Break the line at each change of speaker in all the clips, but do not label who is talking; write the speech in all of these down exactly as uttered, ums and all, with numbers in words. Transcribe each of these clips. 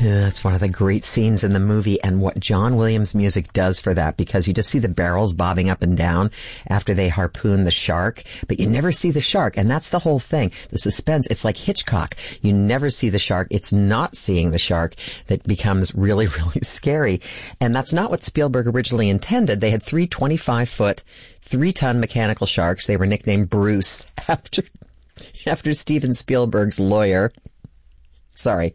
Yeah, it's one of the great scenes in the movie, and what John Williams' music does for that, because you just see the barrels bobbing up and down after they harpoon the shark, but you never see the shark, and that's the whole thing. The suspense, it's like Hitchcock. You never see the shark. It's not seeing the shark that becomes really, really scary. And that's not what Spielberg originally intended. They had three twenty-five foot, three ton mechanical sharks. They were nicknamed Bruce after, after Steven Spielberg's lawyer. Sorry.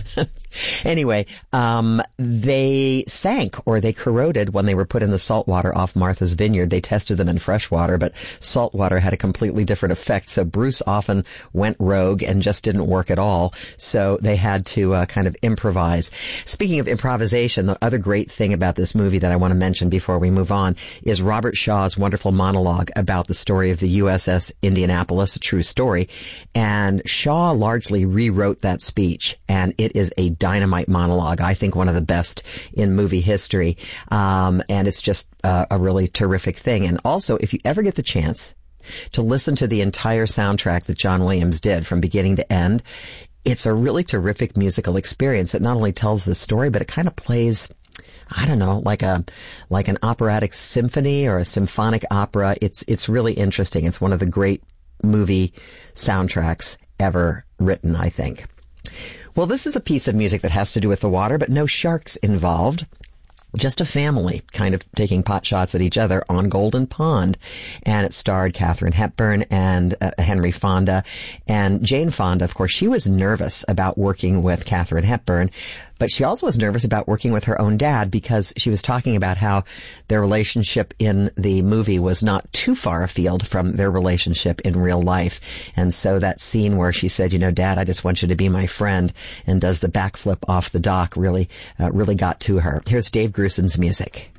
Anyway, um, they sank or they corroded when they were put in the salt water off Martha's Vineyard. They tested them in fresh water, but salt water had a completely different effect. So Bruce often went rogue and just didn't work at all. So they had to uh, kind of improvise. Speaking of improvisation, the other great thing about this movie that I want to mention before we move on is Robert Shaw's wonderful monologue about the story of the U S S Indianapolis, a true story. And Shaw largely rewrote that speech, and it is a dynamite monologue. I think one of the best in movie history. Um, and it's just uh, a really terrific thing. And also, if you ever get the chance to listen to the entire soundtrack that John Williams did from beginning to end, it's a really terrific musical experience. It not only tells the story, but it kind of plays, I don't know, like a, like an operatic symphony or a symphonic opera. It's, it's really interesting. It's one of the great movie soundtracks ever written, I think. Well, this is a piece of music that has to do with the water, but no sharks involved. Just a family kind of taking pot shots at each other on Golden Pond. And it starred Katharine Hepburn and uh, Henry Fonda. And Jane Fonda, of course, she was nervous about working with Katharine Hepburn, but she also was nervous about working with her own dad, because she was talking about how their relationship in the movie was not too far afield from their relationship in real life. And so that scene where she said, you know, Dad, I just want you to be my friend, and does the backflip off the dock really, uh, really got to her. Here's Dave Grusin's music.